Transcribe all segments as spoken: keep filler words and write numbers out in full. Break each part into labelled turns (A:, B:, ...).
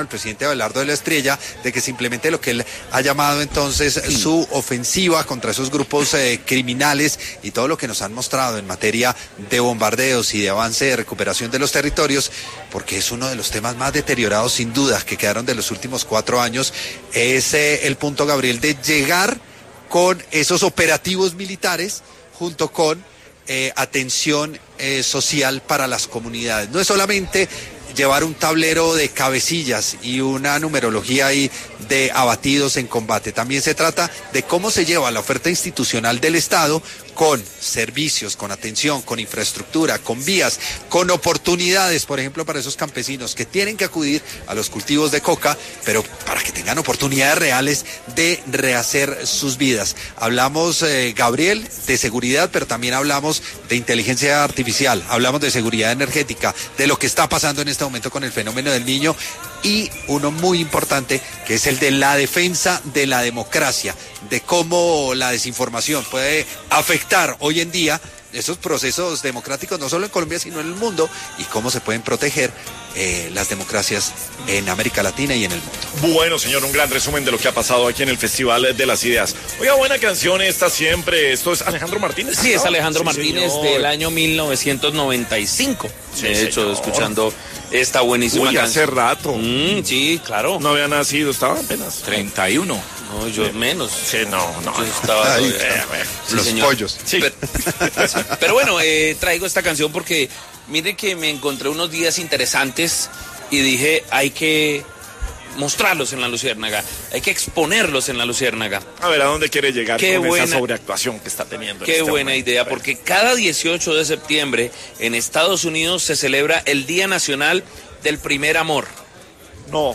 A: del presidente Abelardo de la Espriella, de que se implemente lo que él ha llamado entonces sí. su ofensiva contra esos grupos eh, criminales y todo lo que nos han mostrado en materia de bombardeos y de avance de recuperación de los territorios, porque es uno de los temas más deteriorados sin duda que quedaron de los últimos cuatro años, es eh, el punto, Gabriel, de llegar con esos operativos militares junto con eh, atención eh, social para las comunidades. No es solamente llevar un tablero de cabecillas y una numerología ahí de abatidos en combate. También se trata de cómo se lleva la oferta institucional del Estado con servicios, con atención, con infraestructura, con vías, con oportunidades, por ejemplo, para esos campesinos que tienen que acudir a los cultivos de coca, pero para que tengan oportunidades reales de rehacer sus vidas. Hablamos, eh, Gabriel, de seguridad, pero también hablamos de inteligencia artificial, hablamos de seguridad energética, de lo que está pasando en este momento con el fenómeno del Niño, y uno muy importante que es el de la defensa de la democracia, de cómo la desinformación puede afectar hoy en día esos procesos democráticos, no solo en Colombia sino en el mundo, y cómo se pueden proteger eh, las democracias en América Latina y en el mundo.
B: Bueno, señor, un gran resumen de lo que ha pasado aquí en el Festival de las Ideas. Oiga, buena canción esta siempre. Esto es Alejandro Martínez.
C: Sí,
B: ¿no?
C: es Alejandro
B: sí,
C: Martínez
B: señor.
C: del año mil novecientos noventa y cinco.
B: Sí,
C: de hecho,
B: señor.
C: escuchando esta buenísima
B: Uy,
C: canción.
B: hace rato.
C: Mm, sí, claro.
B: No había nacido, estaba apenas
C: treinta y uno. No, yo sí. menos.
B: Sí, no, no.
C: Yo estaba
A: Ahí,
C: todavía,
A: eh,
C: sí,
A: los
C: señor.
A: pollos.
C: Sí. Pero, pero bueno, eh, traigo esta canción porque mire que me encontré unos días interesantes y dije, hay que mostrarlos en la Luciérnaga, hay que exponerlos en la Luciérnaga.
B: A ver, ¿a dónde quiere llegar
C: Qué
B: con
C: buena,
B: esa sobreactuación que está teniendo?
C: Qué
B: en este
C: buena
B: momento?
C: idea, porque cada dieciocho de septiembre en Estados Unidos se celebra el Día Nacional del Primer Amor.
B: No,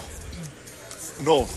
B: no.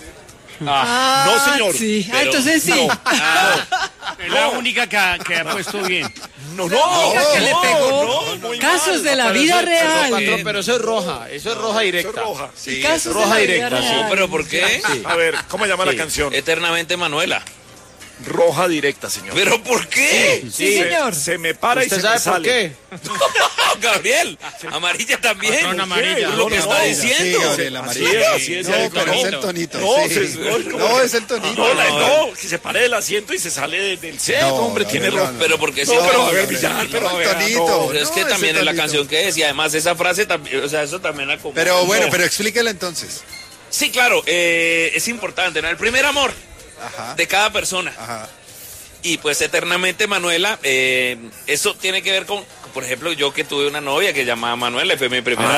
D: Ah,
B: no, señor.
D: Sí.
B: Pero,
D: ah, entonces sí.
B: No,
C: Ah,
B: no,
E: Es la única que ha, que ha puesto bien.
B: no, no,
D: única que le pegó.
B: no, muy
D: Casos
B: mal.
D: de la
E: Pero
D: vida
E: eso-
D: real.
E: Pero, patrón, pero eso es roja, eso es roja
B: Eso
E: directa.
B: es roja.
A: Sí,
D: Casos
E: roja
D: de la vida
E: directa, sí.
D: real.
C: ¿pero por qué?
B: A ver, ¿cómo llama
E: Sí.
B: la canción?
C: Eternamente Manuela.
B: Roja directa, señor.
C: ¿Pero por qué?
D: Sí, señor.
B: Se, se me para y
E: ¿Usted
B: se
E: sabe
B: me
E: por
B: sale.
E: qué?
C: Gabriel, amarilla también.
E: Patrón, amarilla.
C: Es lo que
B: No,
C: está
B: no,
C: diciendo.
A: Sí, Gabriel,
B: Así
A: amarillo.
B: es, así es.
A: No,
B: el
A: pero es
B: tonito.
A: el tonito.
B: No,
A: sí.
B: se- no, es como
A: No,
B: que-
A: es el tonito.
B: No, la-
A: sí.
B: no, que se pare del asiento y se sale de- del set,
A: No,
B: hombre,
A: no,
B: tiene
A: no,
B: roja.
A: no.
C: Pero porque
B: No,
C: sí,
B: pero a
C: no,
B: ver,
C: no,
B: Villar, pero a
A: el
B: ver,
A: tonito.
B: no.
C: Pero es
A: No,
C: que
A: ese
C: también es la
A: tonito.
C: canción que es, y además esa frase también, o sea, eso también la como.
A: Pero bueno,
B: No.
A: pero explíquela entonces.
C: Sí, claro, eh, es importante, ¿no? El primer amor
A: Ajá.
C: de cada persona.
A: Ajá.
C: Y pues eternamente Manuela, eh, eso tiene que ver con, por ejemplo, yo que tuve una novia que llamaba Manuela, y fue mi primera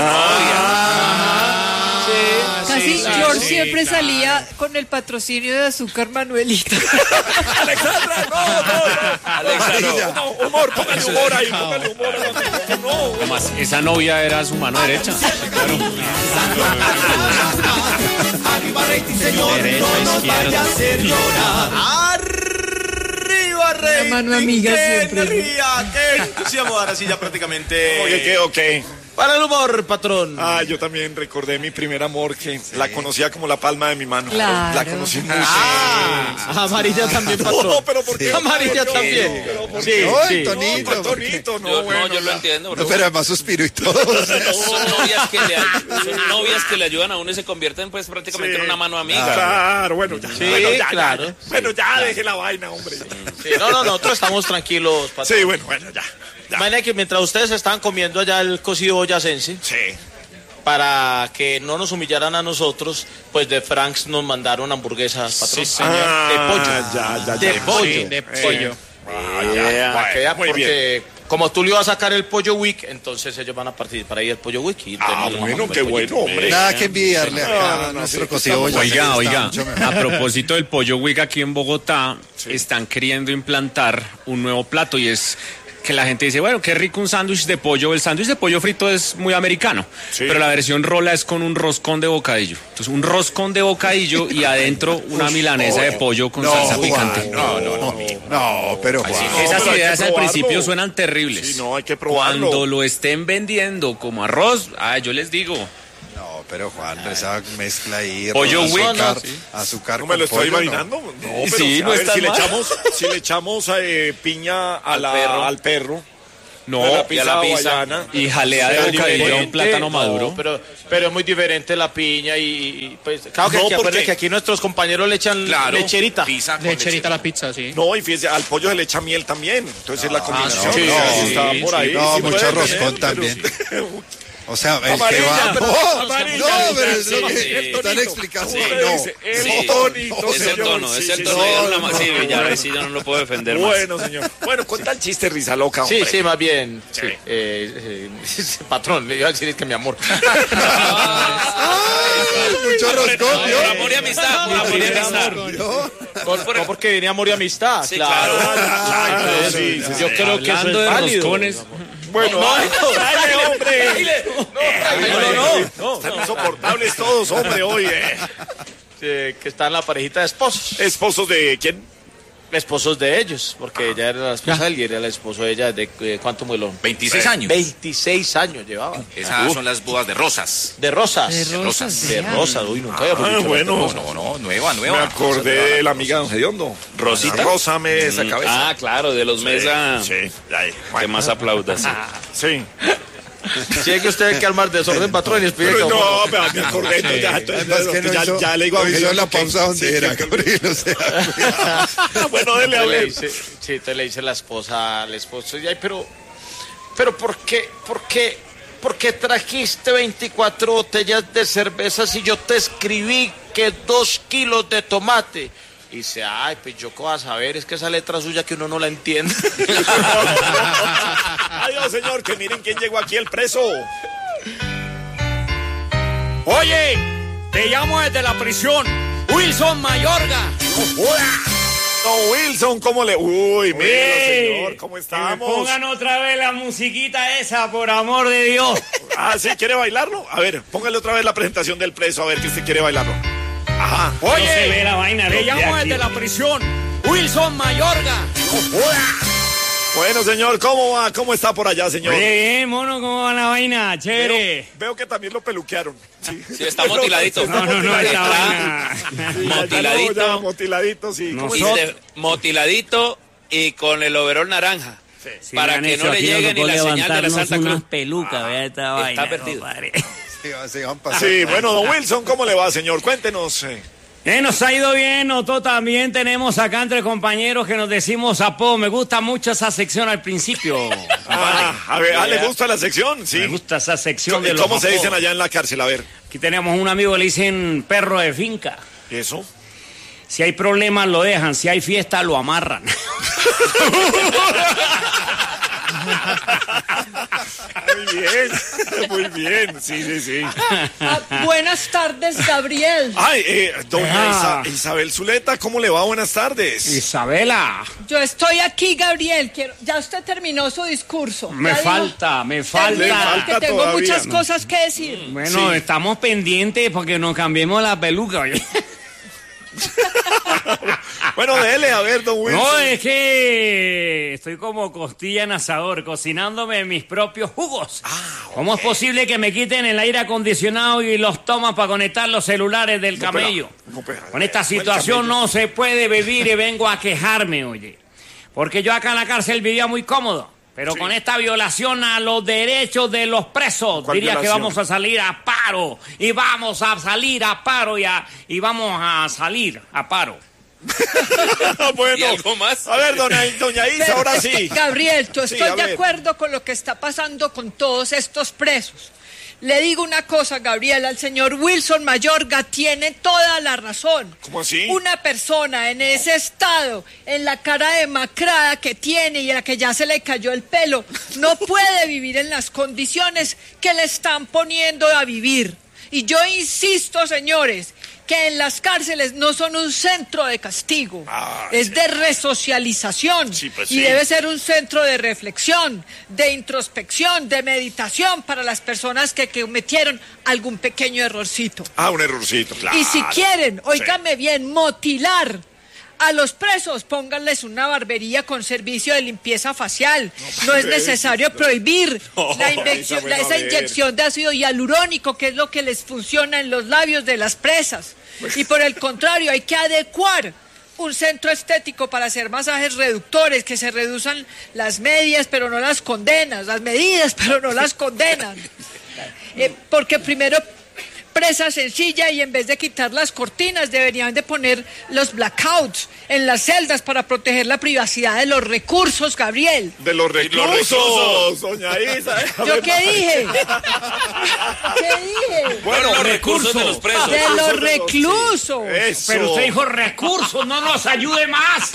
B: Ah.
C: novia. Sí,
D: Casi
C: sí,
D: George
E: sí,
D: siempre
E: claro.
D: salía con el patrocinio de azúcar Manuelita.
B: Alexandra, no, no,
C: Alexandra,
B: no, no, humor, póngale humor ahí, póngale humor. No,
E: Además, esa novia era su mano derecha. Derecha, izquierda.
F: ¡Arriba, Rey!
D: La mano amiga
F: ¡Qué
D: siempre.
F: energía! ¡Qué entusiasmo! Ahora sí, ya prácticamente...
B: Oye, ¿qué? Ok.
F: Para el humor, patrón.
B: Ah, yo también recordé mi primer amor, que la conocía como la palma de mi mano.
D: Claro.
B: La conocí muy
F: Ah, amarilla también, patrón.
B: No, pero ¿por qué?
F: Amarilla
B: Pero,
F: también.
B: pero, ¿por
F: Sí,
B: qué?
A: No,
F: sí.
A: el tonito.
B: No, tonito, no,
C: yo,
B: bueno,
C: no, yo lo
B: ya.
C: entiendo.
A: No,
C: bro.
A: pero además suspiro y todo. o sea,
C: Son novias que le son novias que le ayudan a uno y se convierten pues prácticamente
B: Sí.
C: en una mano amiga.
B: Claro, bueno, ya.
F: Sí,
B: bueno, ya,
F: claro.
B: ya. Bueno, ya, deje la vaina, hombre.
F: Sí, no, no, nosotros estamos tranquilos, patrón.
B: Sí, bueno, bueno, ya. ya.
F: Imagina que mientras ustedes estaban comiendo allá el cocido boyacense,
B: Sí.
F: para que no nos humillaran a nosotros, pues de Franks nos mandaron hamburguesas, patrón.
E: Sí, señor.
F: De pollo.
B: Ah, ya, ya,
F: De
B: ya.
F: pollo.
E: Sí, de pollo.
B: Ah, ya.
F: Yeah,
B: Bueno,
F: que vea,
B: muy bien.
F: porque como Tulio va a sacar el Pollo Week, entonces ellos van a participar ahí el Pollo Week. Y
B: Ah,
F: tenemos
B: bueno,
F: un
B: qué
F: pollito.
B: bueno, hombre.
A: Nada que envidiarle acá
B: No, no,
A: a
B: no,
A: nuestro
B: sí,
A: cocido
B: estamos-
A: boyacense,
E: Oiga,
A: está
E: oiga,
A: mucho mejor.
E: a propósito del pollo Wick aquí en Bogotá, están queriendo implantar un nuevo plato y es que la gente dice, bueno, qué rico un sándwich de pollo. El sándwich de pollo frito es muy americano,
B: Sí.
E: pero la versión rola es con un roscón de bocadillo. Entonces, un roscón de bocadillo y adentro una milanesa de pollo con
A: No,
E: salsa
A: Juan,
E: picante.
A: no, no, no, no, pero Juan.
B: No,
E: Esas
B: pero hay
E: ideas
B: que
E: al
B: probarlo.
E: principio suenan terribles.
B: Sí, no, hay que probarlo.
E: Cuando lo estén vendiendo como arroz, ah, yo les digo,
A: No, pero Juan, esa mezcla ahí,
E: Pollo
A: azúcar,
E: Wick.
A: azúcar
B: No me lo
A: con
B: estoy
A: pollo,
B: imaginando. No, pero
E: Sí,
B: a
E: no
B: ver,
E: está
B: si le
E: mal.
B: echamos, si le echamos eh, piña a
C: Al
B: la-
C: perro.
B: al perro
E: No,
B: la
C: y a la pizza.
B: hawaiana.
E: y jalea de
F: Pero
E: bocadillo a un
F: diferente,
E: plátano
F: no,
E: maduro.
F: pero, pero es muy diferente la piña y, y, pues, claro que,
B: No,
F: aquí, acuérdate
B: porque-
F: que aquí nuestros compañeros le echan
G: Claro.
F: lecherita.
G: Pizza con
H: Lecherita a la pizza, sí.
B: No, y fíjese, al pollo se le echa miel también. Entonces es la combinación.
F: sí,
B: o sea,
F: sí,
B: está
F: sí,
B: por ahí.
A: No,
B: sí
A: mucho
B: puede
A: roscón
B: tener, pero
A: también.
B: sí.
A: O sea, el que
B: Amarilla,
A: va.
B: pero-
A: ¡Oh!
B: amarilla,
A: No, pero es lo
C: sí,
A: que
C: sí.
A: están explicando.
B: ¿Cómo
A: Sí,
B: le
A: no.
B: dice? El
C: Sí.
B: tonito,
C: Es el
B: señor.
C: tono,
B: Sí,
C: es
B: sí,
C: el
B: sí.
C: tono. ya no la- sí, ya, sí, yo no lo puedo defender más.
B: Bueno, señor. Bueno, cuenta el chiste, risa loca,
F: Sí,
B: hombre.
F: sí, más bien.
B: Sí.
F: Sí. Eh, eh, patrón, le iba a decir es que mi amor.
A: Ay, mucho roscón,
C: Por
A: ¿vio?
C: amor y amistad, por amor y amistad.
A: ¿Vio?
F: Por- no porque venía amor y amistad.
C: Sí,
F: claro.
C: claro.
B: Claro,
F: Entonces,
B: sí, sí,
F: yo
B: sí.
F: creo que eso
E: Hablando
F: es
E: de
F: válido.
E: roscones,
B: Bueno, ay, dale, hombre.
F: No, no, no.
B: Están insoportables todos, hombre, hoy. eh.
F: Eh, que está en la parejita de esposos.
B: ¿Esposos de quién?
F: Esposos de ellos, porque ella era la esposa de él y era el esposo de ella de eh, ¿cuánto muelón?
G: veintiséis años.
F: veintiséis años llevaba.
G: Esas
F: Uf.
G: son las bodas de rosas.
F: De rosas.
D: De rosas,
F: De
D: vea.
F: rosas, uy, nunca había
B: Ah, bueno.
G: No, no, no, nueva,
B: Me
G: nueva.
B: acordé de la amiga de Don Hediondo.
C: ¿Rosita?
B: Rózame esa cabeza.
C: Ah, claro, de los mesa
B: Sí, ahí.
C: que
B: Bueno,
C: más aplaudas.
B: sí.
F: Si es que usted hay que armar desorden, patrón, y explique
B: Pero
F: cómo.
B: no, pero me acordé. entonces ya, entonces,
A: Además que no
B: ya,
A: hizo,
B: ya le digo a
A: no hizo
B: Hediondo
A: la
B: que-
A: pausa donde
B: sí,
A: era,
B: que-
A: Gabriel, o sea, cuidado.
B: Bueno, dele a
F: Entonces le
B: ver.
F: dice, sí, entonces le dice la esposa al esposo, y ay, pero, pero ¿por qué, por qué, por qué trajiste veinticuatro botellas de cerveza si yo te escribí que dos kilos de tomate? Y dice, ay, pues yo qué vas a saber, es que esa letra suya que uno no la entiende.
B: Adiós, señor, que miren quién llegó aquí, el preso.
I: Oye, te llamo desde la prisión. Wilson Mayorga.
B: Don Wilson, ¿cómo le...? Uy, mire,
I: Uy,
B: señor, ¿cómo
I: que me
B: estamos?
I: pongan otra vez la musiquita esa, por amor de Dios.
B: Ah, ¿sí? ¿Quiere bailarlo? A ver, póngale otra vez la presentación del preso, a ver que usted quiere bailarlo. Ajá.
I: Oye, no se ve la vaina, te llamo desde la prisión. Wilson Mayorga.
B: Bueno, señor, ¿cómo va? ¿Cómo está por allá, señor?
I: Oye, bien, mono, ¿cómo va la vaina?
B: Veo,
I: Chévere.
B: veo que también lo peluquearon. Sí,
C: Sí, está motiladito.
I: No, no, no, esta vaina.
B: Sí, ya, ya,
C: Motiladito.
B: ya, motiladito, sí.
I: No
B: ¿Cómo
C: Y
B: está?
C: de- motiladito y con el overol naranja.
I: Sí,
C: para
I: me han
C: que
I: hecho
C: no le
I: aquí,
C: llegue
I: nos
C: ni
I: tocó
C: la señal de la
I: levantarnos
C: Santa Cruz.
I: unas pelucas, vea esta vaina.
C: perdido.
I: compadre.
A: Se van- se van pasando.
B: Sí, bueno, don Wilson, ¿cómo le va, señor? Cuéntenos. eh.
I: Eh, nos ha ido bien, nosotros también tenemos acá entre compañeros que nos decimos apodo. Me gusta mucho esa sección al principio.
B: Ah, a ver, ah, ¿le gusta la sección? Sí.
I: Me gusta esa sección
B: ¿Cómo,
I: de los
B: cómo se dicen
I: apodos.
B: allá en la cárcel? A ver,
I: Aquí tenemos un amigo que le dicen perro de finca.
B: ¿eso?
I: Si hay problemas lo dejan, si hay fiesta lo amarran.
B: Muy bien, muy bien, sí, sí, sí.
D: Ah, buenas tardes, Gabriel.
B: Ay, eh, doña
I: Ah.
B: Isa- Isabel Zuleta, ¿cómo le va? Buenas tardes.
I: Isabela,
D: Yo estoy aquí, Gabriel. Quiero... Ya usted terminó su discurso.
I: me
D: Ya dijo-
I: falta, me
B: Le
I: falta.
B: falta
D: Que tengo
B: todavía,
D: muchas
B: ¿no?
D: cosas que decir.
I: Bueno,
B: Sí.
I: estamos pendientes porque nos cambiemos la peluca. oye.
B: Bueno, dele, a ver, don Wilson.
I: No, es que estoy como costilla en asador, cocinándome mis propios jugos. ¿Cómo es posible que me quiten el aire acondicionado y los tomas para conectar los celulares del
B: No, pero-
I: camello?
B: no, pero-
I: Con esta
B: el
I: situación
B: camello.
I: no se puede vivir y vengo a quejarme, oye. Porque yo acá en la cárcel vivía muy cómodo. Pero
B: Sí.
I: con esta violación a los derechos de los presos,
B: ¿Cuál
I: diría que
B: violación?
I: vamos a salir a paro. Y vamos a salir a paro y, a- y vamos a salir a paro.
B: Bueno,
C: ¿Y algo más?
B: a ver, doña, doña Isa,
D: Pero,
B: ahora
D: es que,
B: sí.
D: Gabriel, yo
B: Sí,
D: estoy
B: a
D: de
B: ver.
D: acuerdo con lo que está pasando con todos estos presos. Le digo una cosa, Gabriel, al señor Wilson Mayorga tiene toda la razón.
B: ¿Cómo así?
D: Una persona en ese estado, en la cara demacrada que tiene y en la que ya se le cayó el pelo, no puede vivir en las condiciones que le están poniendo a vivir. Y yo insisto, señores, que en las cárceles no son un centro de castigo,
B: Ah,
D: es
B: sí.
D: de resocialización
B: Sí, pues
D: y
B: sí.
D: debe ser un centro de reflexión, de introspección, de meditación para las personas que cometieron algún pequeño errorcito.
B: Ah, un errorcito, claro.
D: Y si quieren,
B: Sí.
D: óigame bien, motilar a los presos, pónganles una barbería con servicio de limpieza facial. No es necesario prohibir
B: No,
D: la
B: Isa,
D: inyección,
B: bueno,
D: la-
B: a
D: esa
B: ver.
D: inyección de ácido hialurónico, que es lo que les funciona en los labios de las presas. Y por el contrario, hay que adecuar un centro estético para hacer masajes reductores, que se reduzcan las medias, pero no las condenas, las medidas, pero no las condenan. Eh, porque primero presa sencilla y en vez de quitar las cortinas deberían de poner los blackouts en las celdas para proteger la privacidad de los recursos, Gabriel.
B: De los reclusos, doña Isa.
D: ¿Yo qué dije? ¿Qué dije?
C: Bueno, los recursos de los presos.
D: De los reclusos.
B: Eso.
I: Pero usted dijo recursos, no nos ayude más.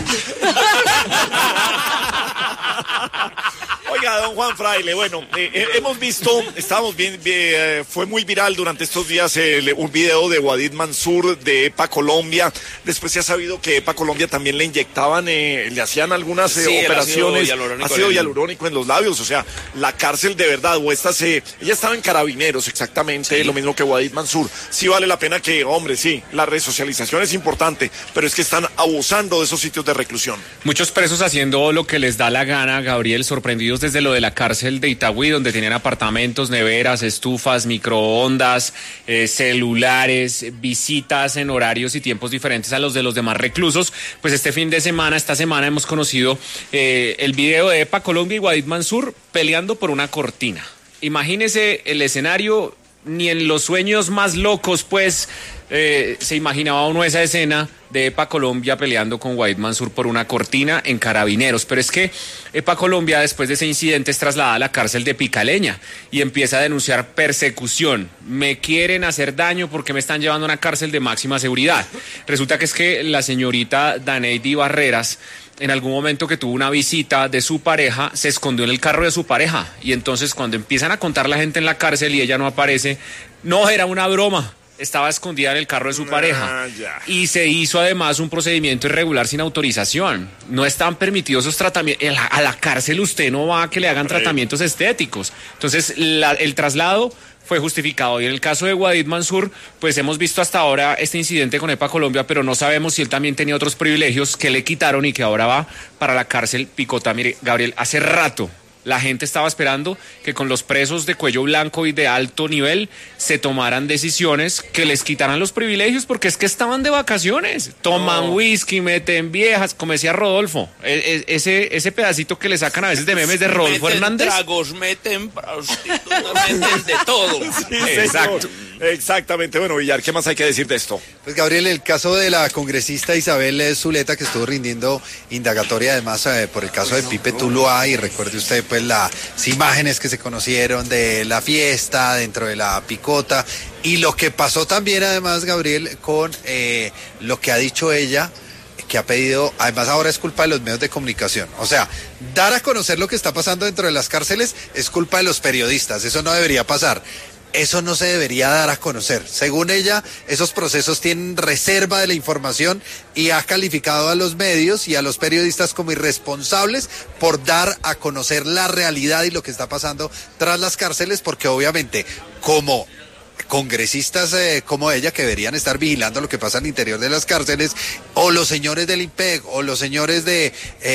B: Oiga, don Juan Fraile, bueno, eh, eh, hemos visto, estábamos bien, bien eh, fue muy viral durante estos días eh, un video de Wadid Mansur de EPA Colombia. Después se ha sabido que EPA Colombia también le inyectaban, eh, le hacían algunas eh,
C: Sí, el
B: operaciones,
C: ácido hialurónico
B: ácido
C: en-
B: hialurónico en los labios. O sea, la cárcel de verdad, o estas, eh, ella estaba en Carabineros exactamente, lo mismo que Wadid Mansur. Sí vale la pena que, hombre, sí, la resocialización es importante, pero es que están abusando de esos sitios de reclusión.
E: Muchos presos haciendo lo que les da la gana, Gabriel, sorprendidos desde lo de la cárcel de Itagüí, donde tienen apartamentos, neveras, estufas, microondas, eh, celulares, visitas en horarios y tiempos diferentes a los de los demás reclusos. Pues este fin de semana, esta semana hemos conocido eh, el video de EPA Colombia y Wadid Mansur peleando por una cortina. Imagínese el escenario, ni en los sueños más locos, pues, eh, se imaginaba uno esa escena de EPA Colombia peleando con Wadid Mansur por una cortina en Carabineros. Pero es que EPA Colombia, después de ese incidente, es trasladada a la cárcel de Picaleña y empieza a denunciar persecución. Me quieren hacer daño porque me están llevando a una cárcel de máxima seguridad. Resulta que es que la señorita Daneidi Barreras, en algún momento que tuvo una visita de su pareja, se escondió en el carro de su pareja. Y entonces cuando empiezan a contar la gente en la cárcel y ella no aparece, no, era una broma. Estaba escondida en el carro de su pareja.
B: Ah, ya.
E: Y se hizo además un procedimiento irregular sin autorización. No están permitidos esos tratamientos. A la cárcel usted no va a que le hagan tratamientos estéticos. Entonces la- el traslado fue justificado. Y en el caso de Wadid Mansur, pues hemos visto hasta ahora este incidente con EPA Colombia, pero no sabemos si él también tenía otros privilegios que le quitaron y que ahora va para la cárcel Picota. Mire, Gabriel, hace rato la gente estaba esperando que con los presos de cuello blanco y de alto nivel se tomaran decisiones que les quitaran los privilegios, porque es que estaban de vacaciones, toman whisky, meten viejas, como decía Rodolfo, e- e- ese, ese pedacito que le sacan a veces de memes de Rodolfo
C: Meten
E: Hernández.
C: tragos, meten prostitutas, meten de todo.
B: Exacto. Exactamente. Bueno, Villar, ¿qué más hay que decir de esto?
A: Pues Gabriel, el caso de la congresista Isabel Zuleta, que estuvo rindiendo indagatoria además eh, por el caso de Pipe Tuluá, y recuerde usted pues las imágenes que se conocieron de la fiesta dentro de la picota, y lo que pasó también además, Gabriel, con eh, lo que ha dicho ella, que ha pedido, además ahora es culpa de los medios de comunicación. O sea, dar a conocer lo que está pasando dentro de las cárceles es culpa de los periodistas, eso no debería pasar. Eso no se debería dar a conocer. Según ella, esos procesos tienen reserva de la información y ha calificado a los medios y a los periodistas como irresponsables por dar a conocer la realidad y lo que está pasando tras las cárceles, porque obviamente como congresistas eh, como ella, que deberían estar vigilando lo que pasa al interior de las cárceles, o los señores del IMPEC, o los señores de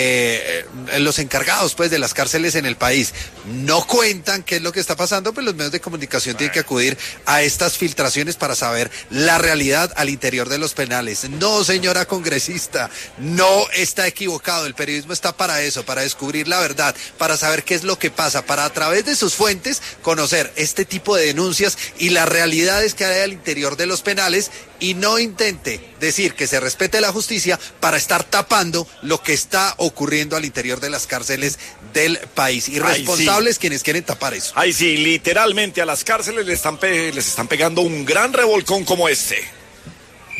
A: eh, los encargados pues de las cárceles en el país, no cuentan qué es lo que está pasando, pues los medios de comunicación tienen que acudir a estas filtraciones para saber la realidad al interior de los penales. No, señora congresista, no está equivocado. El periodismo está para eso, para descubrir la verdad, para saber qué es lo que pasa, para a través de sus fuentes conocer este tipo de denuncias y la realidades que hay al interior de los penales, y no intente decir que se respete la justicia para estar tapando lo que está ocurriendo al interior de las cárceles del país. Irresponsables quienes quieren tapar eso.
B: Ay, sí, literalmente a las cárceles les están, pe- les están pegando un gran revolcón como este.